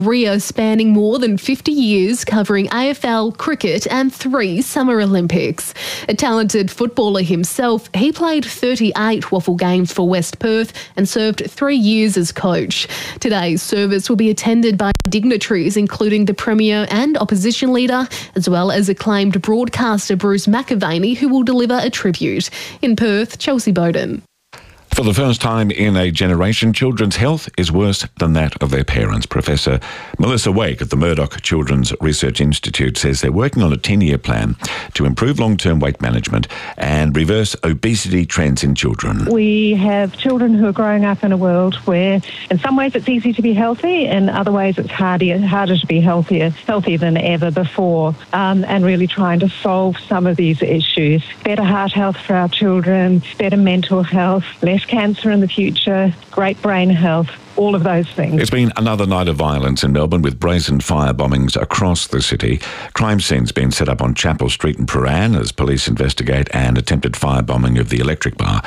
career spanning more than 50 years, covering AFL, cricket and 3 Summer Olympics. A talented footballer himself, he played 38 WAFL games for West Perth and served 3 years as coach. Today's service will be attended by dignitaries including the Premier and Opposition Leader, as well as acclaimed broadcaster Bruce McAvaney, who will deliver a tribute. In Perth, Chelsea Bowden. For the first time in a generation, children's health is worse than that of their parents. Professor Melissa Wake at the Murdoch Children's Research Institute says they're working on a 10-year plan to improve long-term weight management and reverse obesity trends in children. We have children who are growing up in a world where in some ways it's easy to be healthy, in other ways it's harder to be healthier than ever before, and really trying to solve some of these issues. Better heart health for our children, better mental health, less cancer in the future, great brain health, all of those things. It's been another night of violence in Melbourne with brazen fire bombings across the city. Crime scenes being set up on Chapel Street in Prahran as police investigate an attempted firebombing of the Electric Bar.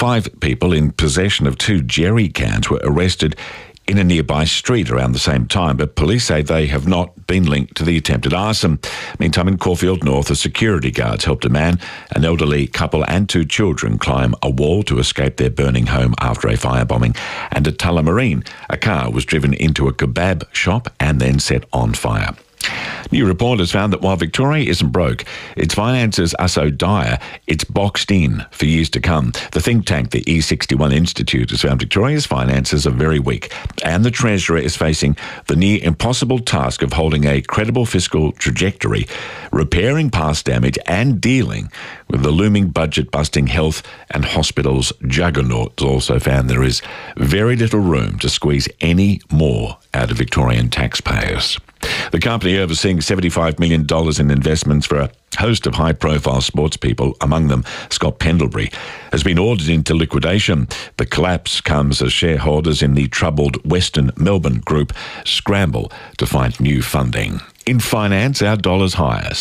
5 people in possession of 2 jerry cans were arrested in a nearby street around the same time, but police say they have not been linked to the attempted arson. Meantime, in Caulfield North, a security guards helped a man, an elderly couple and 2 children climb a wall to escape their burning home after a firebombing. And at Tullamarine, a car was driven into a kebab shop and then set on fire. New report has found that while Victoria isn't broke, its finances are so dire it's boxed in for years to come. The think tank, the E61 Institute, has found Victoria's finances are very weak, and the Treasurer is facing the near impossible task of holding a credible fiscal trajectory, repairing past damage and dealing with the looming budget-busting health and hospitals juggernaut. It's also found there is very little room to squeeze any more out of Victorian taxpayers. The company overseeing $75 million in investments for a host of high-profile sports people, among them Scott Pendlebury, has been ordered into liquidation. The collapse comes as shareholders in the troubled Western Melbourne Group scramble to find new funding. In finance, our dollar's higher,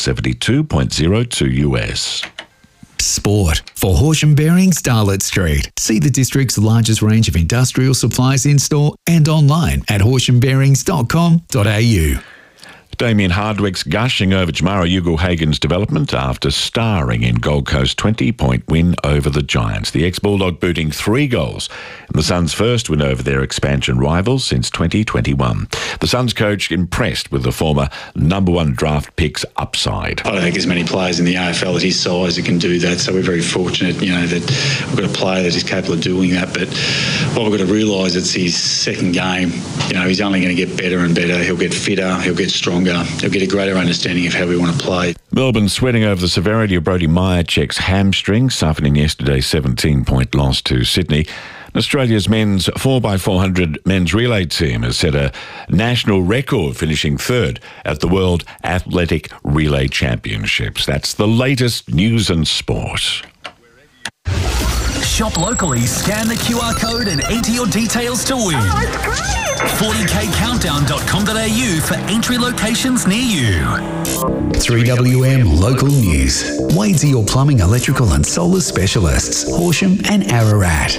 72.02 US. Sport for Horsham Bearings, Darlot Street. See the district's largest range of industrial supplies in-store and online at horshambearings.com.au. Damien Hardwick's gushing over Jamara Ugle-Hagen's development after starring in Gold Coast's 20-point win over the Giants. The ex-Bulldog booting 3 goals in the Suns' first win over their expansion rivals since 2021. The Suns coach impressed with the former number 1 draft pick's upside. I don't think there's many players in the AFL at his size who can do that, so we're very fortunate, that we've got a player that is capable of doing that. But what we've got to realise, it's his second game. He's only going to get better and better. He'll get fitter, he'll get stronger. They'll get a greater understanding of how we want to play. Melbourne sweating over the severity of Brody Myercheck's hamstring, suffering in yesterday's 17-point loss to Sydney. Australia's men's 4x400 men's relay team has set a national record, finishing 3rd at the World Athletic Relay Championships. That's the latest news and sport. Shop locally, scan the QR code and enter your details to win. Oh, it's great! 40kcountdown.com.au for entry locations near you. 3WM Local News. Wadesy, your plumbing, electrical and solar specialists. Horsham and Ararat.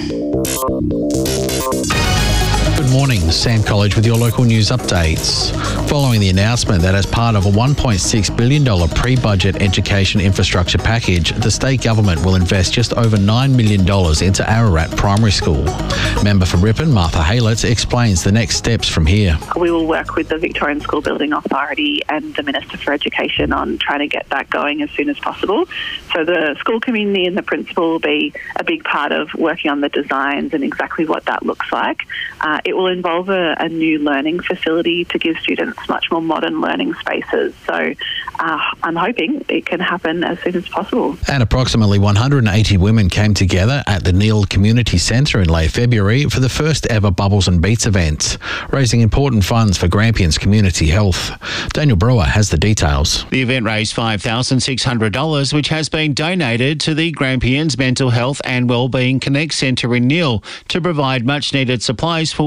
Good morning, Sam College with your local news updates. Following the announcement that as part of a $1.6 billion pre-budget education infrastructure package, the state government will invest just over $9 million into Ararat Primary School. Member for Ripon, Martha Haylett, explains the next steps from here. We will work with the Victorian School Building Authority and the Minister for Education on trying to get that going as soon as possible. So the school community and the principal will be a big part of working on the designs and exactly what that looks like. It will involve a new learning facility to give students much more modern learning spaces. So I'm hoping it can happen as soon as possible. And approximately 180 women came together at the Neil Community Centre in late February for the first ever Bubbles and Beats event, raising important funds for Grampians community health. Daniel Brewer has the details. The event raised $5,600, which has been donated to the Grampians Mental Health and Wellbeing Connect Centre in Neil to provide much needed supplies for women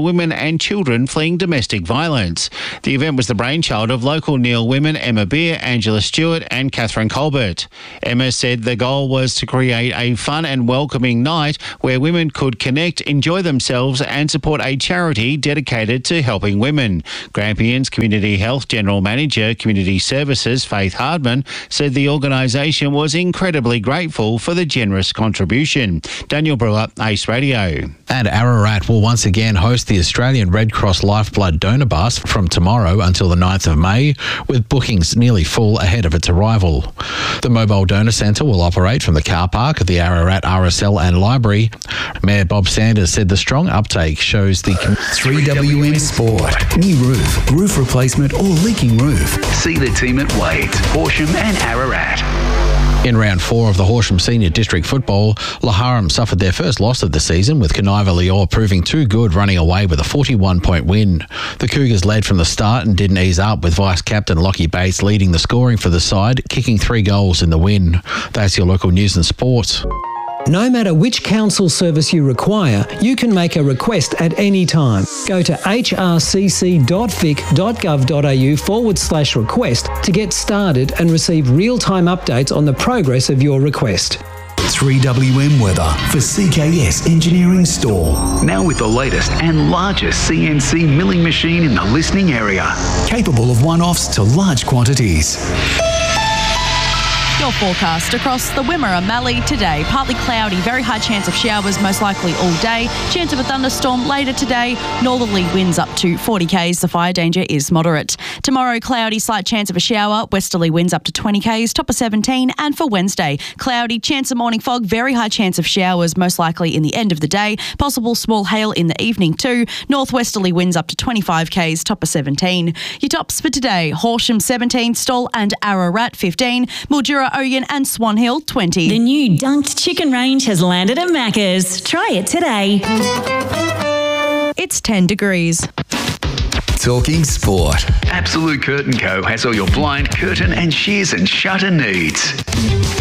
and children fleeing domestic violence. The event was the brainchild of local Neil women Emma Beer, Angela Stewart and Catherine Colbert. Emma said the goal was to create a fun and welcoming night where women could connect, enjoy themselves and support a charity dedicated to helping women. Grampians Community Health General Manager, Community Services, Faith Hardman, said the organisation was incredibly grateful for the generous contribution. Daniel Brewer, Ace Radio. And Ararat will once again host the Australian Red Cross Lifeblood Donor Bus from tomorrow until the 9th of May, with bookings nearly full ahead of its arrival. The mobile donor centre will operate from the car park of the Ararat RSL and library. Mayor Bob Sanders said the strong uptake shows the 3WM Sport. New roof replacement or leaking roof. See the team at Wade, Horsham and Ararat. In round 4 of the Horsham Senior District Football, Laharam suffered their first loss of the season, with Caniva Lior proving too good, running away with a 41-point win. The Cougars led from the start and didn't ease up, with Vice-Captain Lockie Bates leading the scoring for the side, kicking 3 goals in the win. That's your local news and sports. No matter which council service you require, you can make a request at any time. Go to hrcc.vic.gov.au/request to get started and receive real-time updates on the progress of your request. 3WM weather for CKS Engineering Store. Now with the latest and largest CNC milling machine in the listening area. Capable of one-offs to large quantities. Your forecast across the Wimmera Mallee today. Partly cloudy, very high chance of showers, most likely all day. Chance of a thunderstorm later today. Northerly winds up to 40 k's. The fire danger is moderate. Tomorrow, cloudy, slight chance of a shower. Westerly winds up to 20 k's, top of 17. And for Wednesday, cloudy, chance of morning fog, very high chance of showers, most likely in the end of the day. Possible small hail in the evening too. Northwesterly winds up to 25 k's, top of 17. Your tops for today: Horsham 17, Stawell and Ararat 15, Mildura, Oyen and Swan Hill 20. The new Dunked Chicken range has landed at Macca's. Try it today. It's 10 degrees. Talking sport. Absolute Curtain Co. has all your blind, curtain and shears and shutter needs.